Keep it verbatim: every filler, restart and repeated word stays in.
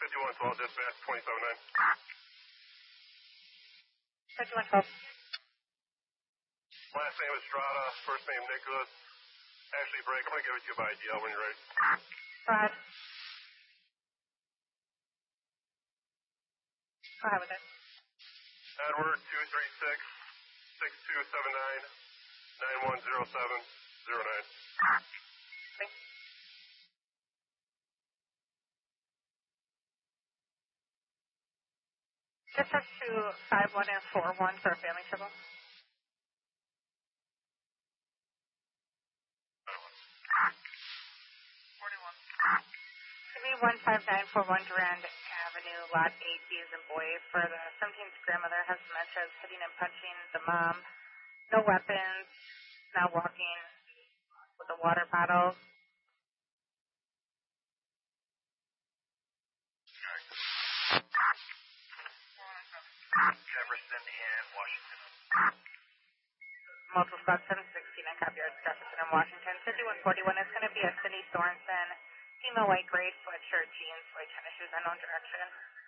fifty-one twelve, dispatch, twenty-seven nine. fifty-one twelve. Last name is Strada, first name Nicholas. Ashley Break, I'm going to give it to you by I D L when you're ready. Go ahead. Go ahead with it. Edward, two three six, six two seven nine, nine one zero seven zero nine. Okay. Dispatch to five one and four one for a family trouble. forty-one. Give me one five nine four one Durand Avenue, lot eight, B as in boy, for the seventeenth grandmother, has dementia, is hitting and punching the mom. No weapons, now walking with a water bottle. Jefferson and Washington. Multiple squad seven sixteen and copy yards, Jefferson and Washington. fifty-one forty-one is going to be a Cindy Sorensen, female white gray sweatshirt, jeans, white tennis shoes, unknown direction.